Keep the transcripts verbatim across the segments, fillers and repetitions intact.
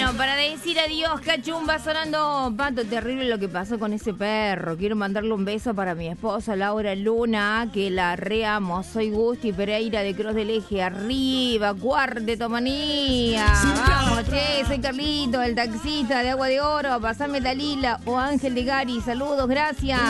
para decir adiós, cachumba, sonando Pato, terrible lo que pasó con ese perro. Quiero mandarle un beso para mi esposa Laura Luna, que la reamo. Soy Gusti Pereira de Cruz del Eje, arriba, Cuarteto Manía. Vamos, che, soy Carlito, el taxista de Agua de Oro. Pasame Dalila o Ángel de Gari, saludos, gracias.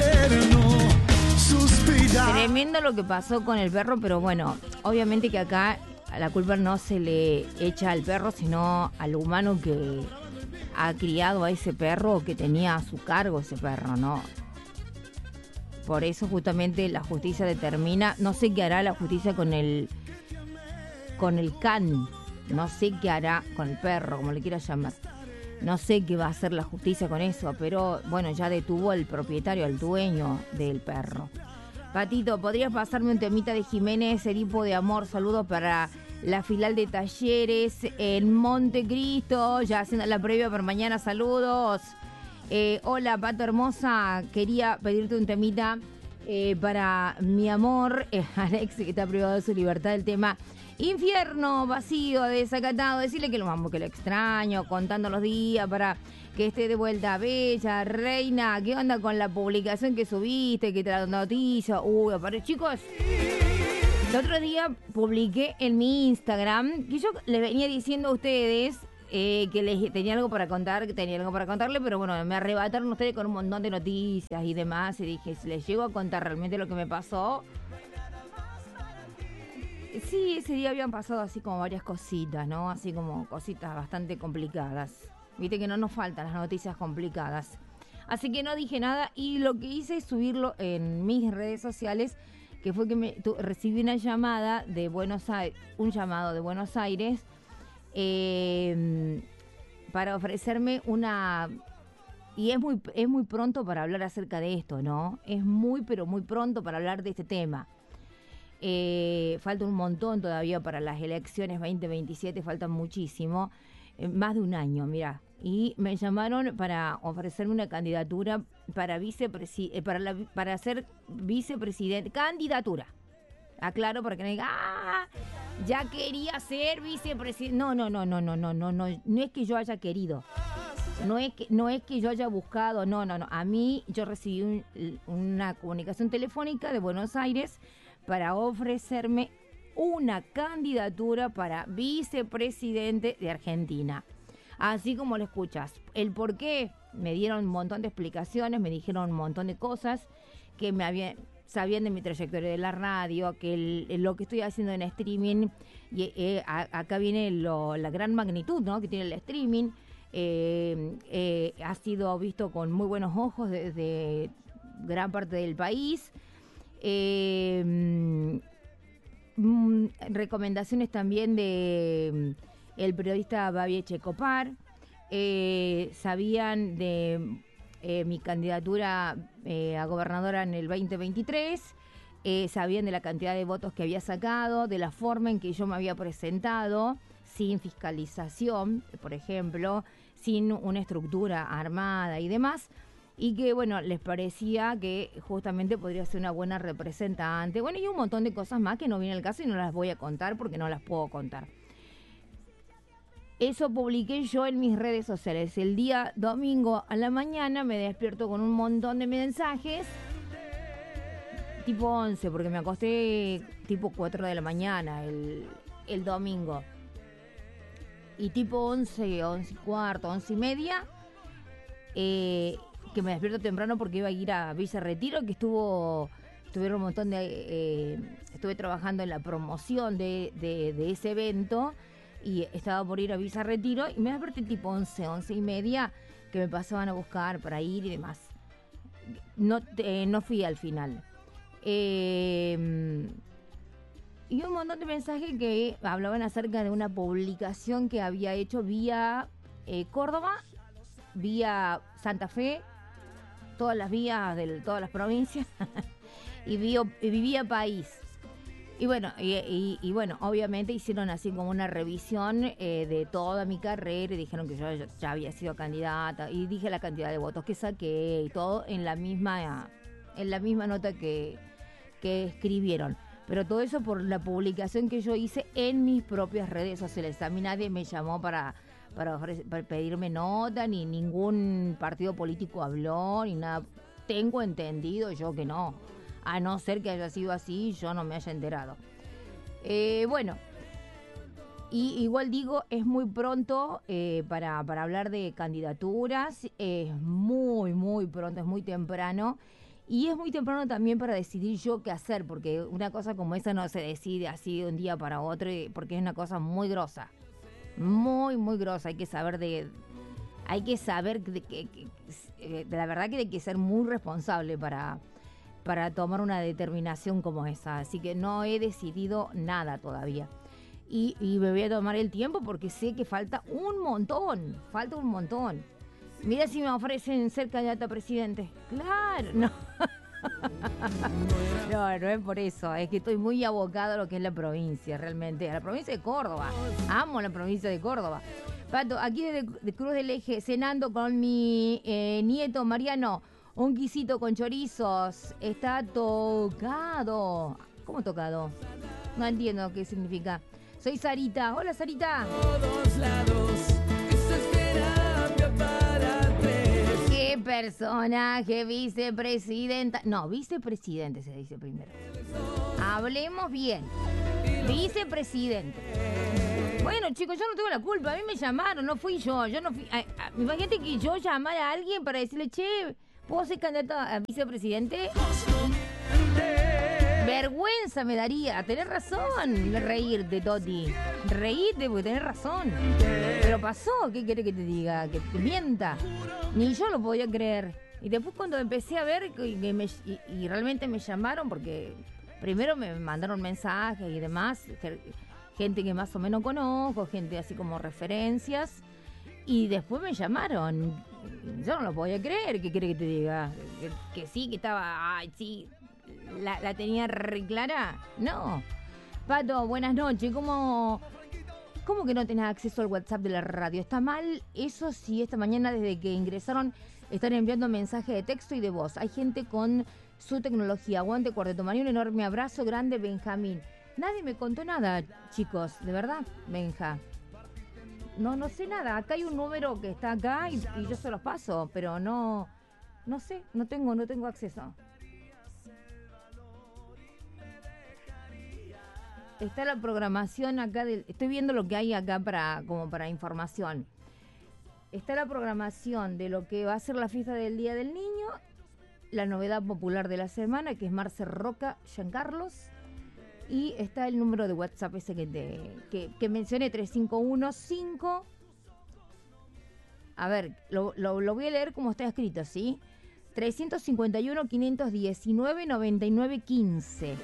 Tremendo lo que pasó con el perro, pero bueno, obviamente que acá la culpa no se le echa al perro, sino al humano que ha criado a ese perro, que tenía a su cargo ese perro, ¿no? Por eso justamente la justicia determina, no sé qué hará la justicia con el con el can, no sé qué hará con el perro, como le quieras llamar. No sé qué va a hacer la justicia con eso, pero bueno, ya detuvo al propietario, al dueño del perro. Patito, ¿podrías pasarme un temita de Jiménez, Edipo de Amor? Saludos para la filial de Talleres en Montecristo, ya haciendo la previa para mañana, saludos. Eh, hola, Pato hermosa, quería pedirte un temita eh, para mi amor, eh, Alex, que está privado de su libertad, del tema Infierno, vacío, desacatado. Decirle que lo amo, que lo extraño, contando los días para que esté de vuelta. Bella, reina, ¿qué onda con la publicación que subiste, que te la noticia? Uy, aparte, chicos, el otro día publiqué en mi Instagram, que yo les venía diciendo a ustedes eh, que les tenía algo para contar, que tenía algo para contarle, pero bueno, me arrebataron ustedes con un montón de noticias y demás, y dije, si les llego a contar realmente lo que me pasó. Sí, ese día habían pasado así como varias cositas, ¿no? Así como cositas bastante complicadas. Viste que no nos faltan las noticias complicadas. Así que no dije nada y lo que hice es subirlo en mis redes sociales, que fue que me, tu, recibí una llamada de Buenos Aires, un llamado de Buenos Aires eh, para ofrecerme una... Y es muy, es muy pronto para hablar acerca de esto, ¿no? Es muy, pero muy pronto para hablar de este tema. Eh, falta un montón todavía para las elecciones veinte veintisiete, faltan muchísimo, eh, más de un año, mirá. Y me llamaron para ofrecerme una candidatura para vicepresidente, eh, para, la, para ser vicepresidente, candidatura. Aclaro para que no diga, ah, ya quería ser vicepresidente. No, no, no, no, no, no, no, no, no es que yo haya querido. No es que no es que yo haya buscado, no, no, no. A mí yo recibí un, una comunicación telefónica de Buenos Aires para ofrecerme una candidatura para vicepresidente de Argentina. Así como lo escuchas. El por qué, me dieron un montón de explicaciones, me dijeron un montón de cosas que me habían, sabían de mi trayectoria de la radio, que el, lo que estoy haciendo en streaming, y eh, a, acá viene lo, la gran magnitud, ¿no?, que tiene el streaming. Eh, eh, ha sido visto con muy buenos ojos desde gran parte del país. Eh, mm, recomendaciones también de mm, el periodista Babi Echecopar. Eh, sabían de eh, mi candidatura eh, a gobernadora en el veinte veintitrés. Eh, sabían de la cantidad de votos que había sacado, de la forma en que yo me había presentado, sin fiscalización, por ejemplo, sin una estructura armada y demás. Y que, bueno, les parecía que justamente podría ser una buena representante. Bueno, y un montón de cosas más que no viene al caso y no las voy a contar porque no las puedo contar. Eso publiqué yo en mis redes sociales. El día domingo a la mañana me despierto con un montón de mensajes. Tipo once, porque me acosté tipo cuatro de la mañana el, el domingo. Y tipo once, once y cuarto, once y media... Eh, que me despierto temprano porque iba a ir a Villa Retiro, que estuvo, estuvieron un montón de, eh, estuve trabajando en la promoción de, de, de ese evento y estaba por ir a Villa Retiro y me desperté tipo once, once y media, que me pasaban a buscar para ir y demás. No, eh, no fui al final. Eh, y un montón de mensajes que hablaban acerca de una publicación que había hecho vía eh, Córdoba, vía Santa Fe, todas las vías de todas las provincias y, bio, y vivía país. Y bueno, y, y, y bueno, obviamente hicieron así como una revisión eh, de toda mi carrera y dijeron que yo ya, ya había sido candidata y dije la cantidad de votos que saqué y todo en la misma en la misma nota que, que escribieron. Pero todo eso por la publicación que yo hice en mis propias redes sociales. A mí nadie me llamó para, para, ofrecer, para pedirme nota, ni ningún partido político habló, ni nada. Tengo entendido yo que no. A no ser que haya sido así, yo no me haya enterado. Eh, bueno, y igual digo, es muy pronto eh, para, para hablar de candidaturas. Es muy, muy pronto, es muy temprano. Y es muy temprano también para decidir yo qué hacer, porque una cosa como esa no se decide así de un día para otro, porque es una cosa muy grosa, muy, muy grosa. Hay que saber de, hay que saber de que, de la verdad que hay que ser muy responsable para, para tomar una determinación como esa. Así que no he decidido nada todavía. Y, y me voy a tomar el tiempo porque sé que falta un montón, falta un montón. Mira si me ofrecen ser candidata a presidente. Claro, no. No, no es por eso. Es que estoy muy abocado a lo que es la provincia, realmente. A la provincia de Córdoba. Amo la provincia de Córdoba. Pato, aquí de, de Cruz del Eje, cenando con mi eh, nieto Mariano. Un guisito con chorizos. Está tocado. ¿Cómo tocado? No entiendo qué significa. Soy Sarita. Hola, Sarita. Todos lados. Esto es terapia para tres. ¿Qué personaje vicepresidenta? No, vicepresidente se dice primero. Hablemos bien. Vicepresidente. Bueno, chicos, yo no tengo la culpa. A mí me llamaron, no fui yo. Yo no fui. A, a, imagínate que yo llamara a alguien para decirle, che, ¿puedo ser candidata a vicepresidente? Vergüenza me daría. Tenés razón. Reírte, Toti. Reírte porque tenés razón. Pero pasó. ¿Qué querés que te diga? Que te mienta. Ni yo lo podía creer. Y después cuando empecé a ver que me, y, y realmente me llamaron porque primero me mandaron mensajes y demás. Gente que más o menos conozco. Gente así como referencias. Y después me llamaron. Yo no lo podía creer. ¿Qué querés que te diga? Que, que sí, que estaba... Ay, sí... La, ¿La tenía re clara? No. Pato, buenas noches. ¿Cómo, ¿Cómo que no tenés acceso al WhatsApp de la radio? ¿Está mal? Eso sí, esta mañana desde que ingresaron están enviando mensajes de texto y de voz. Hay gente con su tecnología. Aguante Cuarteto María, un enorme abrazo grande, Benjamín. Nadie me contó nada, chicos. De verdad, Benja. No, no sé nada. Acá hay un número que está acá y, y yo se los paso, pero no, no sé, no tengo, no tengo acceso. Está la programación acá, del, estoy viendo lo que hay acá para como para información. Está la programación de lo que va a ser la fiesta del Día del Niño, la novedad popular de la semana, que es Marce Roca Giancarlos, y está el número de WhatsApp ese que, te, que, que mencioné, tres cinco uno cinco. A ver, lo, lo, lo voy a leer como está escrito, ¿sí? tres cinco uno, quinientos diecinueve, noventa y nueve quince.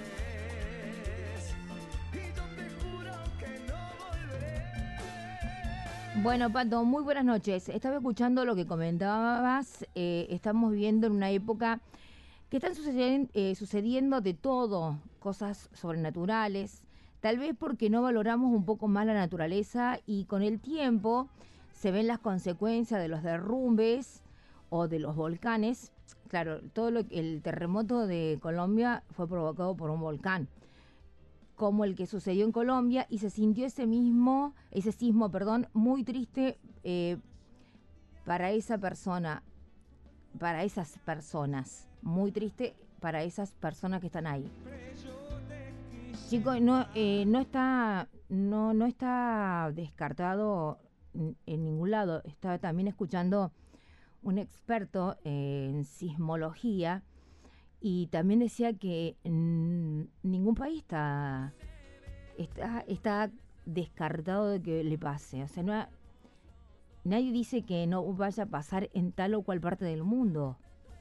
Bueno, Pato, muy buenas noches. Estaba escuchando lo que comentabas. Eh, estamos viendo en una época que están sucediendo, eh, sucediendo de todo, cosas sobrenaturales. Tal vez porque no valoramos un poco más la naturaleza y con el tiempo se ven las consecuencias de los derrumbes o de los volcanes. Claro, todo lo, el terremoto de Colombia fue provocado por un volcán, como el que sucedió en Colombia, y se sintió ese mismo, ese sismo, perdón, muy triste eh, para esa persona, para esas personas, muy triste para esas personas que están ahí. Chicos, no, eh, no está, no, no está descartado en, en ningún lado. Estaba también escuchando un experto eh, en sismología. Y también decía que n- ningún país está, está está descartado de que le pase. O sea, no ha- nadie dice que no vaya a pasar en tal o cual parte del mundo.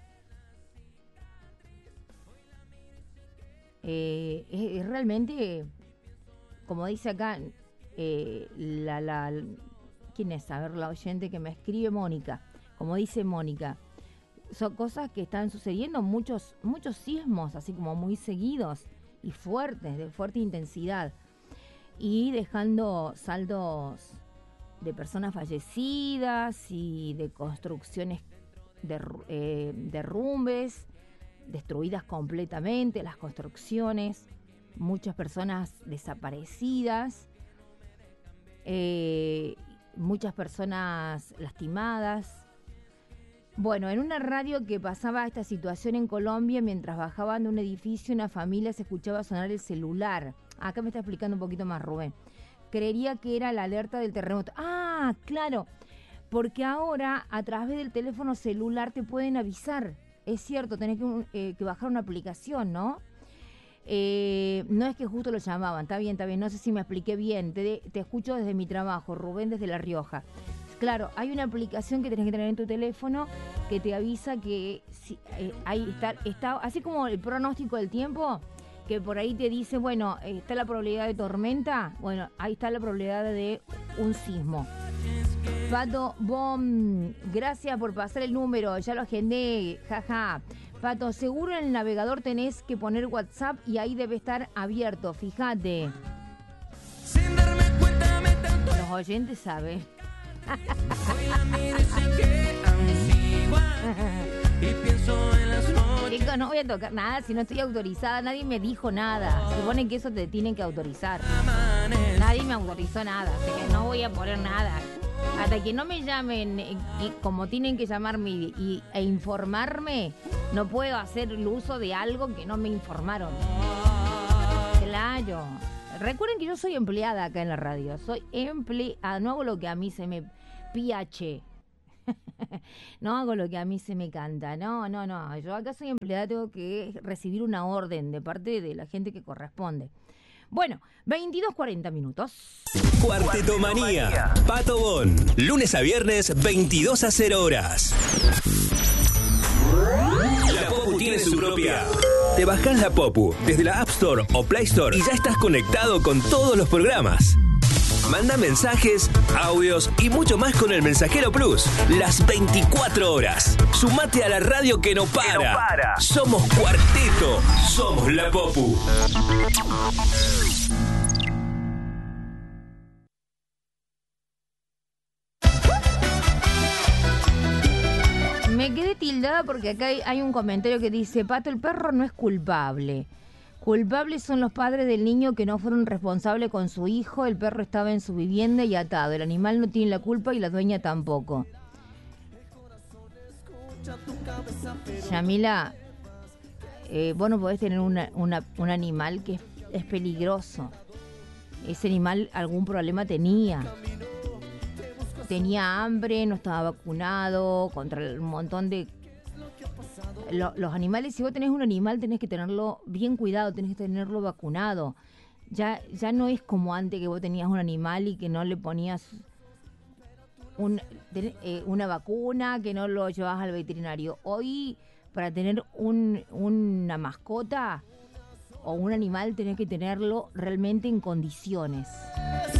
Eh, es, es realmente, como dice acá, eh, la, la, ¿quién es? A ver, la oyente que me escribe, Mónica. Como dice Mónica. Son cosas que están sucediendo, muchos muchos sismos, así como muy seguidos y fuertes, de fuerte intensidad, y dejando saldos de personas fallecidas y de construcciones, de, eh, derrumbes, destruidas completamente las construcciones. muchas personas desaparecidas, eh, muchas personas lastimadas. Bueno, en una radio que pasaba esta situación en Colombia, mientras bajaban de un edificio, una familia se escuchaba sonar el celular. Acá me está explicando un poquito más Rubén. Creería que era la alerta del terremoto. Ah, claro, porque ahora a través del teléfono celular te pueden avisar. Es cierto, tenés que, eh, que bajar una aplicación, ¿no? Eh, no es que justo lo llamaban, está bien, está bien, no sé si me expliqué bien. Te, te escucho desde mi trabajo, Rubén desde La Rioja. Claro, hay una aplicación que tenés que tener en tu teléfono que te avisa que si, eh, ahí está, está, así como el pronóstico del tiempo, que por ahí te dice, bueno, está la probabilidad de tormenta, bueno, ahí está la probabilidad de un sismo. Pato, bom, gracias por pasar el número, ya lo agendé, jaja. Pato, seguro en el navegador tenés que poner WhatsApp y ahí debe estar abierto, fíjate. Sin darme cuenta me tanto Los oyentes saben. hoy la miro y sé que aún sigo ahí, y pienso en las noches. Chicos, no voy a tocar nada si no estoy autorizada, nadie me dijo nada. Se supone que eso te tienen que autorizar. Nadie me autorizó nada, así que no voy a poner nada. Hasta que no me llamen eh, y como tienen que llamarme y, y, e informarme, no puedo hacer el uso de algo que no me informaron. Claro. Recuerden que yo soy empleada acá en la radio. Soy empleada. No hago lo que a mí se me piache. No hago lo que a mí se me canta. No, no, no. Yo acá soy empleada, tengo que recibir una orden de parte de la gente que corresponde. Bueno, veintidós cuarenta minutos. Cuarteto Manía, Pato Bon, lunes a viernes, veintidós a cero horas. La Popu tiene su propia. Te bajás la Popu desde la App Store o Play Store y ya estás conectado con todos los programas. Manda mensajes, audios y mucho más con el Mensajero Plus. Las veinticuatro horas. Sumate a la radio que no para. Que no para. Somos Cuarteto. Somos la Popu. Me quedé tildada porque acá hay, hay un comentario que dice: Pato, el perro no es culpable. Culpables son los padres del niño que no fueron responsables con su hijo. El perro estaba en su vivienda y atado. El animal no tiene la culpa y la dueña tampoco. Yamila, eh, vos no podés tener una, una, un animal que es, es peligroso. Ese animal algún problema tenía. Tenía hambre, no estaba vacunado contra un montón de... Lo, los animales, si vos tenés un animal, tenés que tenerlo bien cuidado, tenés que tenerlo vacunado. Ya, ya no es como antes que vos tenías un animal y que no le ponías un, ten, eh, una vacuna, que no lo llevabas al veterinario. Hoy, para tener un, una mascota o un animal, tenés que tenerlo realmente en condiciones.